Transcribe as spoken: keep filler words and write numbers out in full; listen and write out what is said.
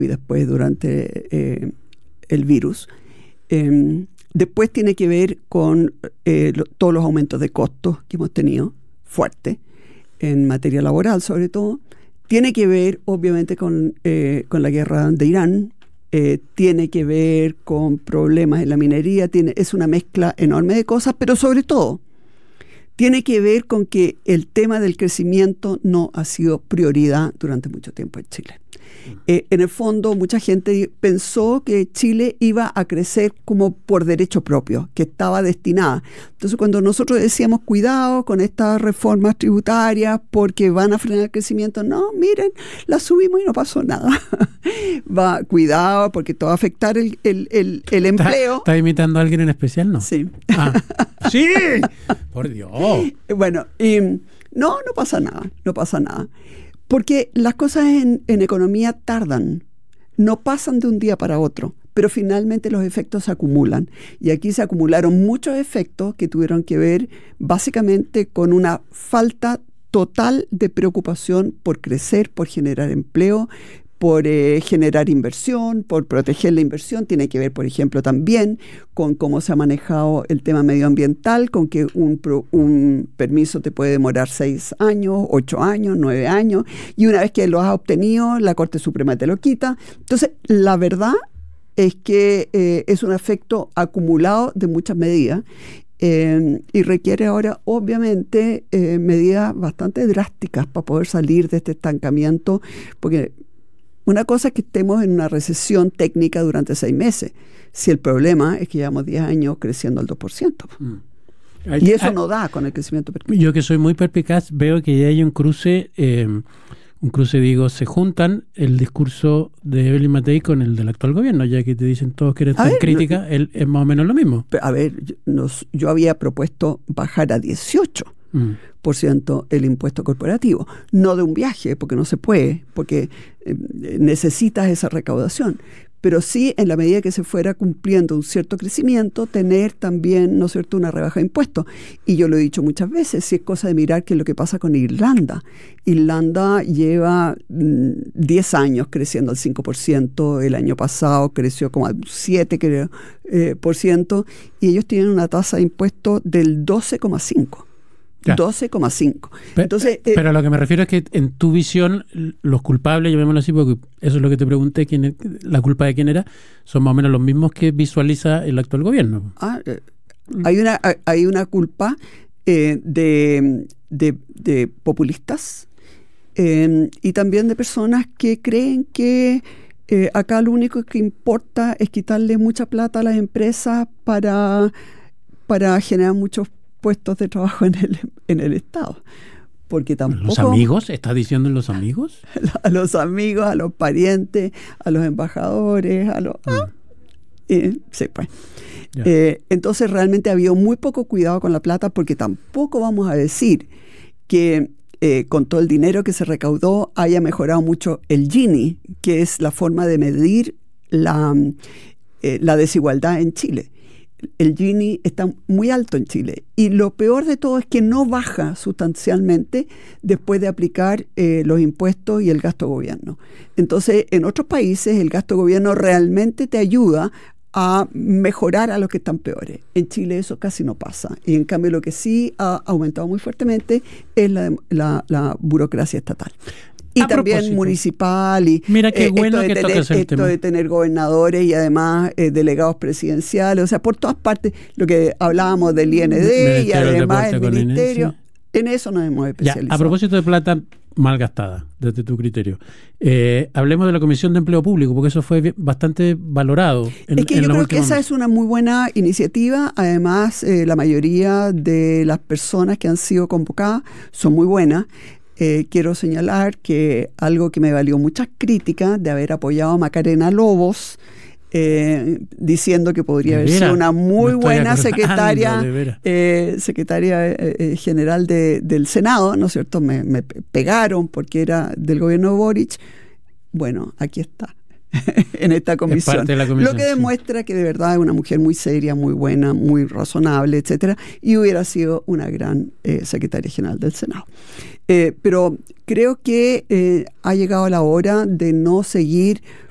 y después durante eh, el virus. Eh, después tiene que ver con eh, lo, todos los aumentos de costos que hemos tenido, fuertes, en materia laboral sobre todo. Tiene que ver, obviamente, con, eh, con la guerra de Irán. Eh, tiene que ver con problemas en la minería. Tiene, es una mezcla enorme de cosas, pero sobre todo tiene que ver con que el tema del crecimiento no ha sido prioridad durante mucho tiempo en Chile. Eh, en el fondo, mucha gente pensó que Chile iba a crecer como por derecho propio, que estaba destinada. Entonces, cuando nosotros decíamos cuidado con estas reformas tributarias porque van a frenar el crecimiento, no, miren, las subimos y no pasó nada. Va, cuidado porque esto va a afectar el, el, el, el empleo. ¿Estás imitando a alguien en especial? No. Sí. Ah, ¡sí! Por Dios. Bueno, y, no, no pasa nada, no pasa nada. Porque las cosas en, en economía tardan, no pasan de un día para otro, pero finalmente los efectos se acumulan. Y aquí se acumularon muchos efectos que tuvieron que ver básicamente con una falta total de preocupación por crecer, por generar empleo, por eh, generar inversión, por proteger la inversión. Tiene que ver, por ejemplo, también con cómo se ha manejado el tema medioambiental, con que un, pro, un permiso te puede demorar seis años, ocho años, nueve años, y una vez que lo has obtenido, la Corte Suprema te lo quita. Entonces, la verdad es que eh, es un efecto acumulado de muchas medidas, eh, y requiere ahora, obviamente, eh, medidas bastante drásticas para poder salir de este estancamiento, porque una cosa es que estemos en una recesión técnica durante seis meses. Si el problema es que llevamos diez años creciendo al dos por ciento. Mm. Hay, y eso hay, no da con el crecimiento per cápita. Yo que soy muy perspicaz veo que ya hay un cruce, eh, un cruce digo, se juntan el discurso de Evelyn Matei con el del actual gobierno, ya que te dicen todos que eres tan crítica, no, él es más o menos lo mismo. A ver, nos, yo había propuesto bajar a dieciocho. Mm. por ciento el impuesto corporativo, no de un viaje, porque no se puede, porque eh, necesitas esa recaudación, pero sí en la medida que se fuera cumpliendo un cierto crecimiento, tener también, ¿no es cierto?, una rebaja de impuestos. Y yo lo he dicho muchas veces, si es cosa de mirar qué es lo que pasa con Irlanda. Irlanda lleva mm, diez años creciendo al cinco por ciento, el año pasado creció como al siete por ciento, creo, eh, por ciento, y ellos tienen una tasa de impuestos del doce coma cinco por ciento. doce coma cinco. Entonces, pero, eh, pero a lo que me refiero es que en tu visión los culpables, llamémoslo así, porque eso es lo que te pregunté, quién es, la culpa de quién era, son más o menos los mismos que visualiza el actual gobierno. Ah, eh, hay una hay una culpa eh, de, de, de populistas eh, y también de personas que creen que eh, acá lo único que importa es quitarle mucha plata a las empresas para, para generar muchos puestos de trabajo en el, en el Estado. Porque tampoco... ¿Los amigos? ¿Estás diciendo los amigos? A los amigos, a los parientes, a los embajadores, a los... Mm. Ah, eh, sí, pues. Yeah. Eh, entonces realmente ha habido muy poco cuidado con la plata, porque tampoco vamos a decir que eh, con todo el dinero que se recaudó haya mejorado mucho el Gini, que es la forma de medir la, eh, la desigualdad en Chile. El Gini está muy alto en Chile, y lo peor de todo es que no baja sustancialmente después de aplicar eh, los impuestos y el gasto de gobierno. Entonces, en otros países el gasto de gobierno realmente te ayuda a mejorar a los que están peores. En Chile eso casi no pasa, y en cambio lo que sí ha aumentado muy fuertemente es la, la, la burocracia estatal. Y a también propósito. Municipal, y mira qué eh, bueno esto, de, que tener, tocas el esto tema. de tener gobernadores y además eh, delegados presidenciales, o sea, por todas partes, lo que hablábamos del I N D y además el ministerio, en eso nos hemos especializado. Ya, a propósito de plata mal gastada, desde tu criterio, eh, hablemos de la Comisión de Empleo Público, porque eso fue bastante valorado. En, es que en yo creo que esa meses. es una muy buena iniciativa. Además, eh, la mayoría de las personas que han sido convocadas son muy buenas. Eh, quiero señalar que algo que me valió muchas críticas de haber apoyado a Macarena Lobos, eh, diciendo que podría haber sido una muy buena secretaria, eh, secretaria eh, general de, del Senado, ¿no es cierto? Me, me pegaron porque era del gobierno de Boric. Bueno, aquí está. en esta comisión. comisión. Lo que demuestra sí. que de verdad es una mujer muy seria, muy buena, muy razonable, etcétera, y hubiera sido una gran eh, secretaria general del Senado. Eh, pero creo que eh, ha llegado la hora de no seguir